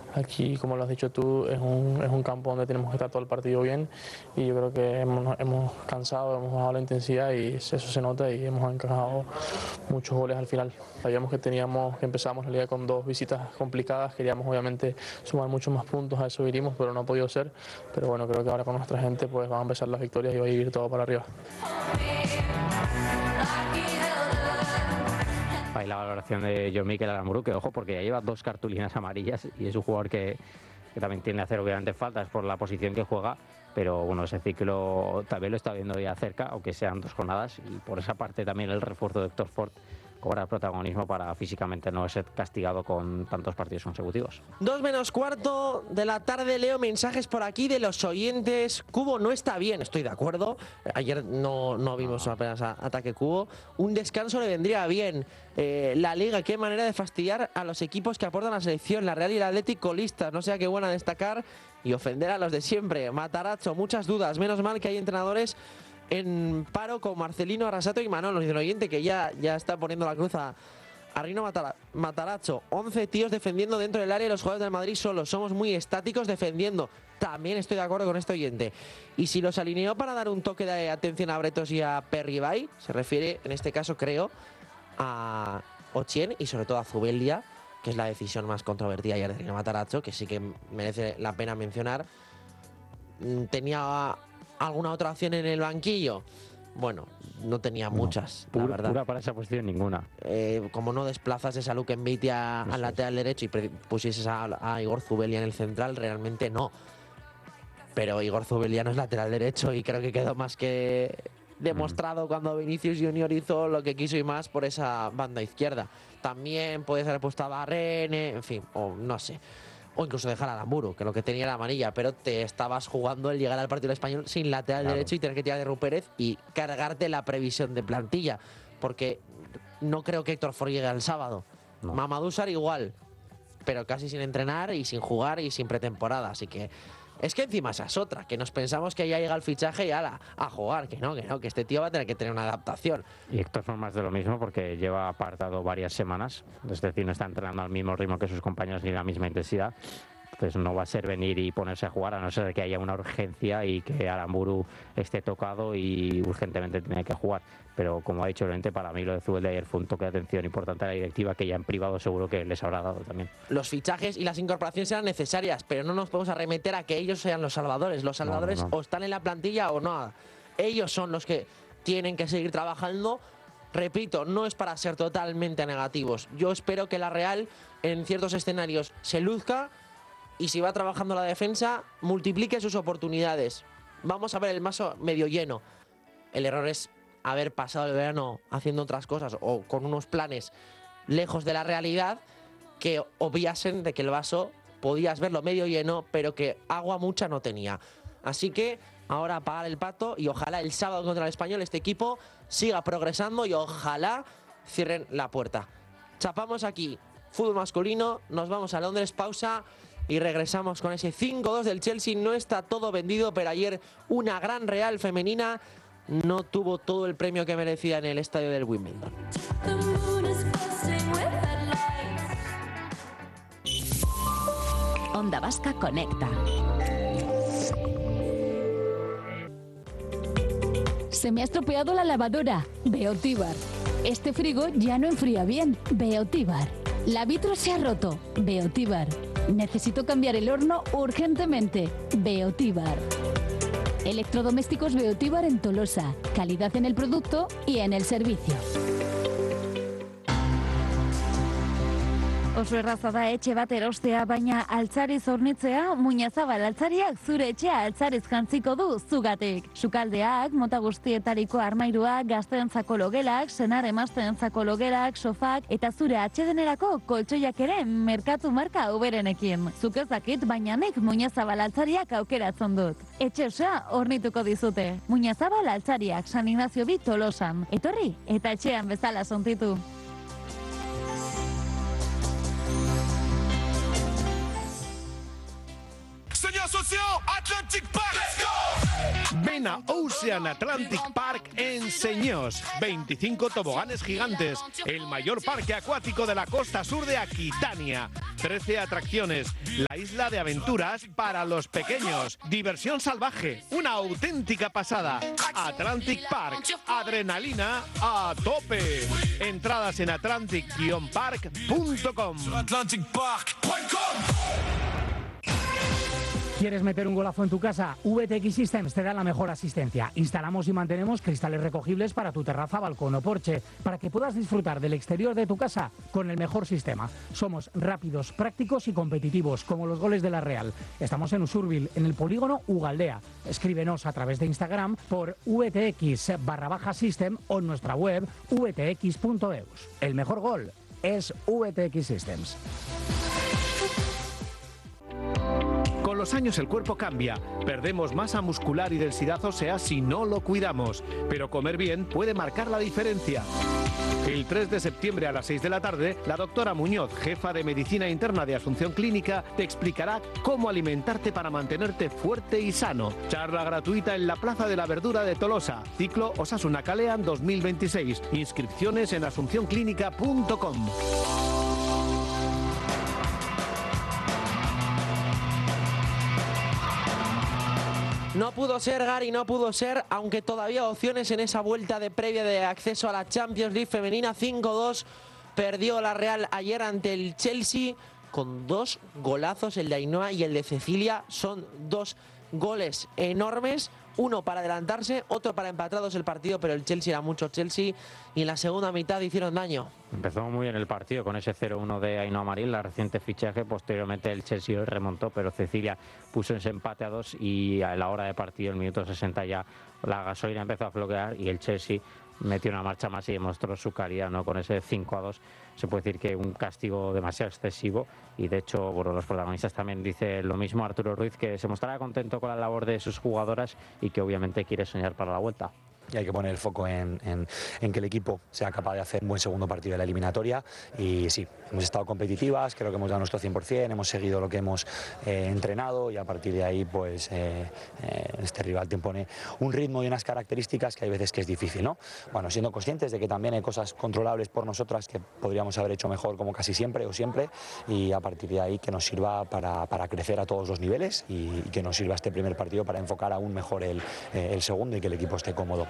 Aquí, como lo has dicho tú, es un campo donde tenemos que estar todo el partido bien y yo creo que hemos cansado, hemos bajado la intensidad y eso se nota y hemos encajado muchos goles al final. Sabíamos que empezamos la liga con 2 visitas complicadas, queríamos obviamente sumar muchos más puntos, a eso iríamos, pero no ha podido ser. Pero bueno, creo que ahora con nuestra gente pues van a empezar las victorias y va a ir todo para arriba. Ahí la valoración de Jon-Mikel Aramburu, que ojo, porque ya lleva 2 cartulinas amarillas y es un jugador que también tiende a hacer obviamente faltas por la posición que juega, pero bueno, ese ciclo también lo está viendo ya cerca, aunque sean 2 jornadas, y por esa parte también el refuerzo de Héctor Fort cobra protagonismo para físicamente no ser castigado con tantos partidos consecutivos. 2 menos cuarto de la tarde, leo mensajes por aquí de los oyentes. Cubo no está bien, estoy de acuerdo. Ayer no vimos apenas ataque Cubo. Un descanso le vendría bien. La Liga, qué manera de fastidiar a los equipos que aportan a la selección. La Real y el Atlético listas, no sea qué buena destacar y ofender a los de siempre. Matarazzo, muchas dudas. Menos mal que hay entrenadores en paro con Marcelino, Arrasato y Manolo. Dice el oyente que ya está poniendo la cruz a Rino Matarazzo. 11 tíos defendiendo dentro del área y los jugadores del Madrid solos. Somos muy estáticos defendiendo. También estoy de acuerdo con este oyente. Y si los alineó para dar un toque de atención a Bretos y a Perribay, se refiere en este caso, creo, a Ochien y sobre todo a Zubeldia, que es la decisión más controvertida ayer de Rino Matarazzo, que sí que merece la pena mencionar. Tenía ¿alguna otra opción en el banquillo? Bueno, no tenía muchas, la verdad. Pura para esa posición, ninguna. Como no desplazas esa Luke Envitia al lateral derecho y pusieses a Igor Zubeldia en el central, realmente no. Pero Igor Zubeldia no es lateral derecho y creo que quedó más que demostrado cuando Vinicius Junior hizo lo que quiso y más por esa banda izquierda. También puedes haber puesto a Barrene, en fin, o no sé. O incluso dejar a Aramburu, que lo que tenía era amarilla, pero te estabas jugando el llegar al partido español sin lateral derecho y tener que tirar de Ru Pérez y cargarte la previsión de plantilla, porque no creo que Héctor Fort llegue al sábado. No. Mamadou Sarr igual, pero casi sin entrenar y sin jugar y sin pretemporada, así que es que encima esa es otra, que nos pensamos que ya llega el fichaje y a jugar, que no, que este tío va a tener que tener una adaptación. Y Héctor Fort más de lo mismo porque lleva apartado varias semanas, es decir, no está entrenando al mismo ritmo que sus compañeros ni la misma intensidad. Entonces no va a ser venir y ponerse a jugar, a no ser que haya una urgencia y que Aramburu esté tocado y urgentemente tiene que jugar. Pero como ha dicho el ente, para mí lo de Zubeldia ayer fue un toque de atención importante a la directiva que ya en privado seguro que les habrá dado también. Los fichajes y las incorporaciones eran necesarias, pero no nos podemos arremeter a que ellos sean los salvadores. Los salvadores o están en la plantilla o no. Ellos son los que tienen que seguir trabajando. Repito, no es para ser totalmente negativos. Yo espero que la Real en ciertos escenarios se luzca y si va trabajando la defensa, multiplique sus oportunidades. Vamos a ver el vaso medio lleno. El error es haber pasado el verano haciendo otras cosas o con unos planes lejos de la realidad que obviasen de que el vaso podías verlo medio lleno, pero que agua mucha no tenía. Así que ahora apagar el pato y ojalá el sábado contra el Español este equipo siga progresando y ojalá cierren la puerta. Chapamos aquí fútbol masculino, nos vamos a Londres, pausa y regresamos con ese 5-2 del Chelsea. No está todo vendido, pero ayer una gran Real femenina no tuvo todo el premio que merecía en el estadio del Wimbledon. Onda Vasca Conecta. Se me ha estropeado la lavadora. Beotíbar. Este frigo ya no enfría bien. Beotíbar. La vitro se ha roto. Beotíbar. Necesito cambiar el horno urgentemente. Beotíbar. Electrodomésticos Beotíbar en Tolosa. Calidad en el producto y en el servicio. Oso erraza da etxe bat erostea, baina altzariz hornitzea, Muñazabal altzariak zure etxea altzariz jantziko du zugatik. Sukaldeak, mota guztietariko armairuak, gazteentzako logelak, senar emazteentzako logelak, sofak eta zure atsedenerako koltsoiak ere merkatu marka uberenekin. Zuk ez dakit, baina nik Muñazabal altzariak aukeratzen dut. Etxe osoa hornituko dizute. Muñazabal altzariak San Ignacio bi Tolosan. Etorri eta etxean bezala sontitu. Asociación Atlantic Park. Let's go. Ven a Ocean Atlantic Park en Señós. 25 toboganes gigantes, el mayor parque acuático de la costa sur de Aquitania. 13 atracciones, la isla de aventuras para los pequeños. Diversión salvaje, una auténtica pasada. Atlantic Park, adrenalina a tope. Entradas en atlantic-park.com. ¿Quieres meter un golazo en tu casa? VTX Systems te da la mejor asistencia. Instalamos y mantenemos cristales recogibles para tu terraza, balcón o porche, para que puedas disfrutar del exterior de tu casa con el mejor sistema. Somos rápidos, prácticos y competitivos, como los goles de la Real. Estamos en Usurbil, en el polígono Ugaldea. Escríbenos a través de Instagram por VTX_System o en nuestra web vtx.eus. El mejor gol es VTX Systems. Con los años el cuerpo cambia, perdemos masa muscular y densidad ósea si no lo cuidamos, pero comer bien puede marcar la diferencia. El 3 de septiembre a las 6 de la tarde, la doctora Muñoz, jefa de Medicina Interna de Asunción Clínica, te explicará cómo alimentarte para mantenerte fuerte y sano. Charla gratuita en la Plaza de la Verdura de Tolosa. Ciclo Osasuna Kalean 2026. Inscripciones en asuncionclínica.com. No pudo ser, Gary, no pudo ser, aunque todavía opciones en esa vuelta de previa de acceso a la Champions League femenina. 5-2 perdió la Real ayer ante el Chelsea con 2 golazos, el de Ainhoa y el de Cecilia. Son 2 goles enormes, uno para adelantarse, otro para empatados el partido, pero el Chelsea era mucho Chelsea y en la segunda mitad hicieron daño. Empezó muy bien el partido con ese 0-1 de Ainhoa Marín, la reciente fichaje. Posteriormente el Chelsea remontó, pero Cecilia puso ese empate a 2 y a la hora de partido, el minuto 60 ya, la gasolina empezó a floquear y el Chelsea metió una marcha más y demostró su calidad, ¿no? Con ese 5-2 se puede decir que un castigo demasiado excesivo y de hecho, bueno, los protagonistas también dicen lo mismo. Arturo Ruiz, que se mostrará contento con la labor de sus jugadoras y que obviamente quiere soñar para la vuelta. Y hay que poner el foco en que el equipo sea capaz de hacer un buen segundo partido de la eliminatoria. Y sí, hemos estado competitivas, creo que hemos dado nuestro 100%, hemos seguido lo que hemos entrenado y a partir de ahí pues este rival te impone un ritmo y unas características que hay veces que es difícil, ¿no? Bueno, siendo conscientes de que también hay cosas controlables por nosotras que podríamos haber hecho mejor como casi siempre o siempre, y a partir de ahí que nos sirva para crecer a todos los niveles y que nos sirva este primer partido para enfocar aún mejor el segundo y que el equipo esté cómodo.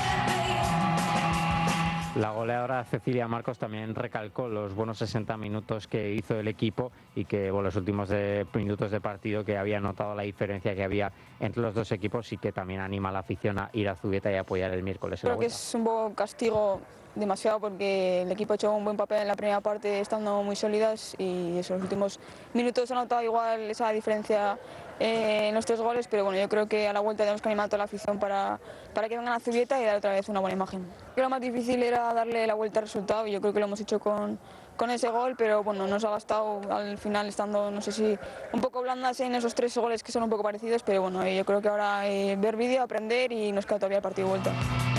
La goleadora Cecilia Marcos también recalcó los buenos 60 minutos que hizo el equipo y que los últimos minutos de partido, que había notado la diferencia que había entre los dos equipos y que también anima a la afición a ir a Zubieta y apoyar el miércoles. Creo que es un poco castigo, demasiado, porque el equipo ha hecho un buen papel en la primera parte, estando muy sólidas, y en los últimos minutos se ha notado igual esa diferencia en los 3 goles, pero bueno, yo creo que a la vuelta tenemos que animar a toda la afición para que vengan a Zubieta y dar otra vez una buena imagen. Creo que lo más difícil era darle la vuelta al resultado y yo creo que lo hemos hecho con ese gol, pero bueno, nos ha bastado al final, estando, no sé si un poco blandas en esos 3 goles que son un poco parecidos, pero bueno, yo creo que ahora ver vídeo, aprender y nos queda todavía el partido de vuelta.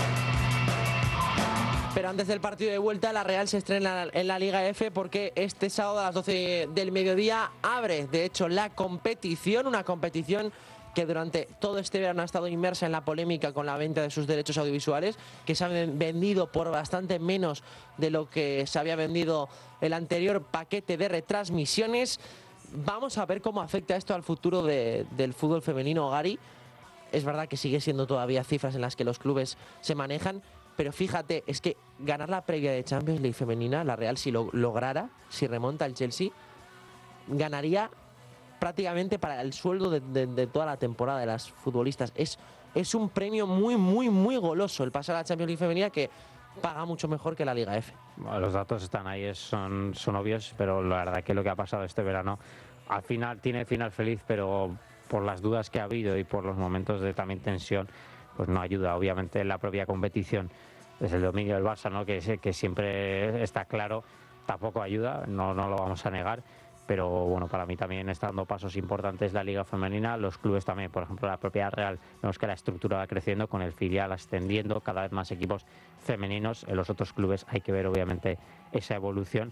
Pero antes del partido de vuelta, la Real se estrena en la Liga F porque este sábado a las 12 del mediodía abre, de hecho, la competición, una competición que durante todo este verano ha estado inmersa en la polémica con la venta de sus derechos audiovisuales, que se han vendido por bastante menos de lo que se había vendido el anterior paquete de retransmisiones. Vamos a ver cómo afecta esto al futuro del fútbol femenino, Gary. Es verdad que sigue siendo todavía cifras en las que los clubes se manejan, pero fíjate, es que ganar la previa de Champions League femenina, la Real, si lo lograra, si remonta el Chelsea, ganaría prácticamente para el sueldo de toda la temporada de las futbolistas. Es un premio muy, muy, muy goloso el pasar a la Champions League femenina, que paga mucho mejor que la Liga F. Bueno, los datos están ahí, son obvios, pero la verdad que lo que ha pasado este verano, al final tiene final feliz, pero por las dudas que ha habido y por los momentos de también tensión, pues no ayuda. Obviamente la propia competición, desde el dominio del Barça, ¿no? que siempre está claro, tampoco ayuda, no lo vamos a negar. Pero bueno, para mí también está dando pasos importantes la Liga Femenina, los clubes también. Por ejemplo, la propia Real, vemos que la estructura va creciendo, con el filial ascendiendo, cada vez más equipos femeninos. En los otros clubes hay que ver obviamente esa evolución.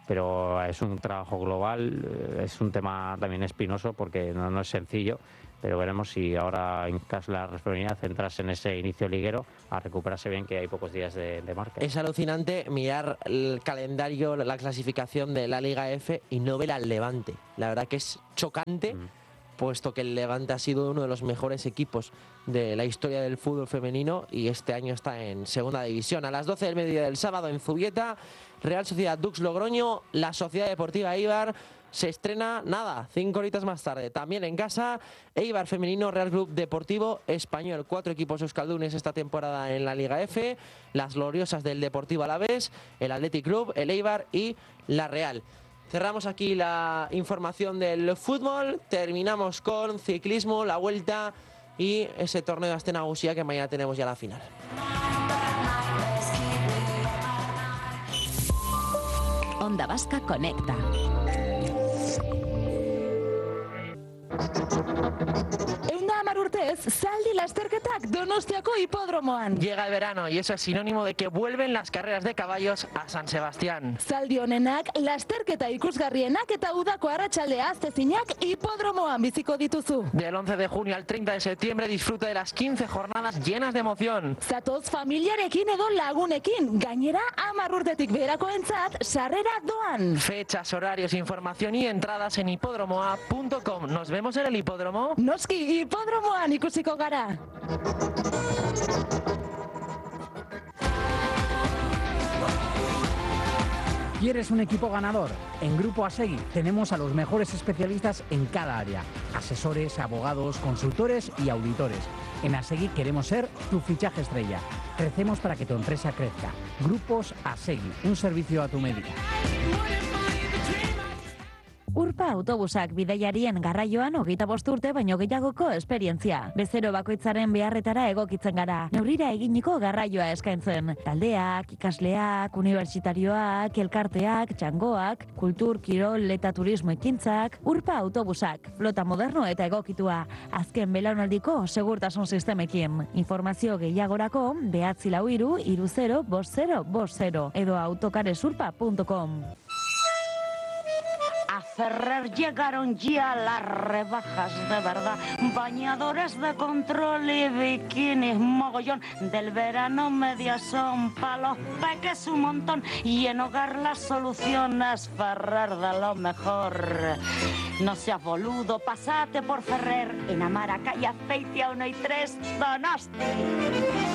pero es un trabajo global, es un tema también espinoso porque no es sencillo, pero veremos si ahora en caso de la responsabilidad centrarse en ese inicio liguero a recuperarse bien, que hay pocos días de marca. Es alucinante mirar el calendario, la clasificación de la Liga F y no ver al Levante. La verdad que es chocante, puesto que el Levante ha sido uno de los mejores equipos de la historia del fútbol femenino y este año está en segunda división. A las 12 del mediodía del sábado en Zubieta, Real Sociedad Dux Logroño, la Sociedad Deportiva Eibar se estrena, 5 horitas más tarde. También en casa, Eibar Femenino, Real Club Deportivo Español. 4 equipos euskaldunes esta temporada en la Liga F. Las gloriosas del Deportivo Alavés, el Athletic Club, el Eibar y la Real. Cerramos aquí la información del fútbol. Terminamos con ciclismo, la Vuelta y ese torneo de Astana Gusia que mañana tenemos ya la final. Onda Vasca conecta. Urtez, Zaldi lasterketak Donostiako hipodromoan. Llega el verano y eso es sinónimo de que vuelven las carreras de caballos a San Sebastián. Zaldi honenak, lasterketa ikusgarrienak eta udako arratsaldea aztezinak hipodromoan biziko dituzu. Del 11 de junio al 30 de septiembre disfruta de las 15 jornadas llenas de emoción. Zatoz familiarekin edo lagunekin, gainera 10 urtetik beherakoentzat sarrera doan. Fechas, horarios, información y entradas en hipodromoa.com. ¿Nos vemos en el hipódromo? Noski, hipodromoan ikusiko gara. ¿Quieres un equipo ganador? En Grupo Asegui tenemos a los mejores especialistas en cada área. Asesores, abogados, consultores y auditores. En Asegui queremos ser tu fichaje estrella. Crecemos para que tu empresa crezca. Grupos Asegui, un servicio a tu medida. Urpa autobusak bidaiarien garraioan 25 urte baino gehiagoko esperientzia. Bezero bakoitzaren beharretara egokitzen gara. Neurrira eginiko garraioa eskaintzen. Taldeak, ikasleak, unibertsitarioak, elkarteak, txangoak, kultur, kirol eta turismo ekintzak. Urpa autobusak, flota moderno eta egokitua. Azken belaunaldiko segurtasun sistemekin. Informazio gehiagorako 943 30 50 edo autocaresurpa.com. A Ferrer llegaron ya las rebajas de verdad. Bañadores de control y bikinis mogollón. Del verano media son pa' los peques un montón. Y en hogar las soluciones Ferrer de lo mejor. No seas boludo, pasate por Ferrer. En Amara, calle Azpeitia 1 y 3, Donosti.